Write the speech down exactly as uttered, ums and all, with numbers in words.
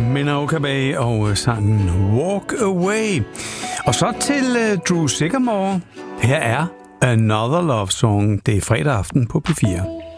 Minna Okabe og sangen Walk Away. Og så til uh, Drew Sycamore. Her er Another Love Song. Det er fredag aften på P fire.